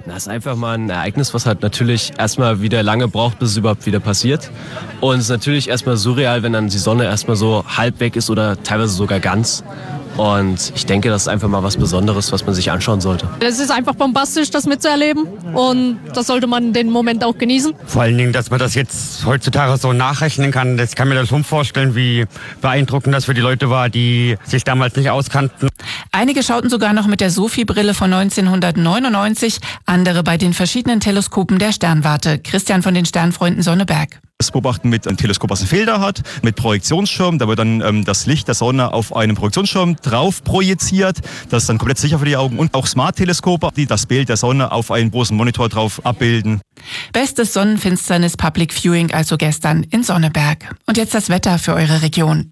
Das ist einfach mal ein Ereignis, was halt natürlich erstmal wieder lange braucht, bis es überhaupt wieder passiert. Und es ist natürlich erstmal surreal, wenn dann die Sonne erstmal so halb weg ist oder teilweise sogar ganz. Und ich denke, das ist einfach mal was Besonderes, was man sich anschauen sollte. Es ist einfach bombastisch, das mitzuerleben. Und das sollte man den Moment auch genießen. Vor allen Dingen, dass man das jetzt heutzutage so nachrechnen kann. Das kann mir das schon vorstellen, wie beeindruckend das für die Leute war, die sich damals nicht auskannten. Einige schauten sogar noch mit der SOFI-Brille von 1999, andere bei den verschiedenen Teleskopen der Sternwarte. Christian von den Sternfreunden Sonneberg. Das Beobachten mit einem Teleskop, was einen Filter hat, mit Projektionsschirm. Da wird dann das Licht der Sonne auf einen Projektionsschirm drauf projiziert. Das ist dann komplett sicher für die Augen. Und auch Smart-Teleskope, die das Bild der Sonne auf einen großen Monitor drauf abbilden. Bestes Sonnenfinsternis Public Viewing also gestern in Sonneberg. Und jetzt das Wetter für eure Region.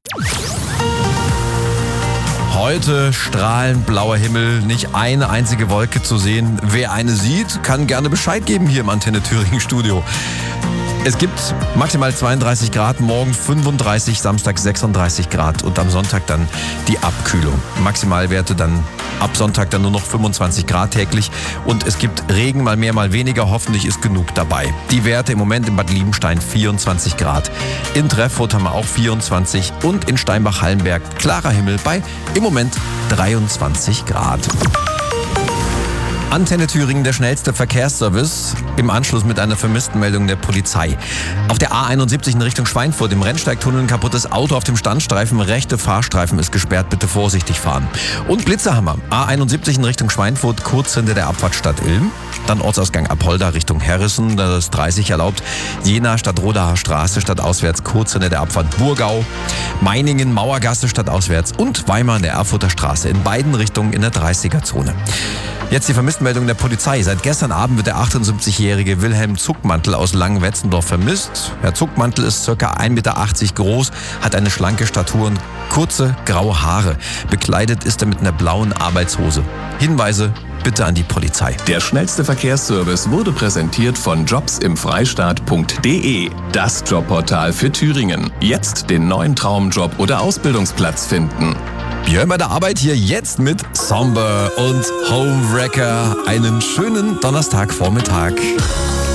Heute strahlend blauer Himmel, nicht eine einzige Wolke zu sehen. Wer eine sieht, kann gerne Bescheid geben hier im Antenne Thüringen Studio. Es gibt maximal 32 Grad, morgen 35, Samstag 36 Grad und am Sonntag dann die Abkühlung. Maximalwerte dann ab Sonntag dann nur noch 25 Grad täglich und es gibt Regen, mal mehr, mal weniger, hoffentlich ist genug dabei. Die Werte im Moment in Bad Liebenstein 24 Grad, in Treffurt haben wir auch 24 und in Steinbach-Hallenberg klarer Himmel bei im Moment 23 Grad. Antenne Thüringen, der schnellste Verkehrsservice, im Anschluss mit einer Vermisstenmeldung der Polizei. Auf der A71 in Richtung Schweinfurt, im Rennsteigtunnel ein kaputtes Auto auf dem Standstreifen, rechte Fahrstreifen ist gesperrt, bitte vorsichtig fahren. Und Blitzerhammer, A71 in Richtung Schweinfurt, kurz hinter der Abfahrt Stadt Ilm. Dann Ortsausgang Apolda Richtung Harrison, da ist 30 erlaubt. Jena Stadt Rodacher Straße stadtauswärts, kurz hinter der Abfahrt Burgau. Meiningen Mauergasse stadtauswärts und Weimar in der Erfurter Straße, in beiden Richtungen in der 30er-Zone. Jetzt die Vermisstenmeldung der Polizei. Seit gestern Abend wird der 78-jährige Wilhelm Zuckmantel aus Langenwetzendorf vermisst. Herr Zuckmantel ist ca. 1,80 Meter groß, hat eine schlanke Statur und kurze graue Haare. Bekleidet ist er mit einer blauen Arbeitshose. Hinweise bitte an die Polizei. Der schnellste Verkehrsservice wurde präsentiert von jobsimfreistaat.de, das Jobportal für Thüringen. Jetzt den neuen Traumjob oder Ausbildungsplatz finden. Björn bei der Arbeit hier jetzt mit Somber und Homewrecker. Einen schönen Donnerstagvormittag.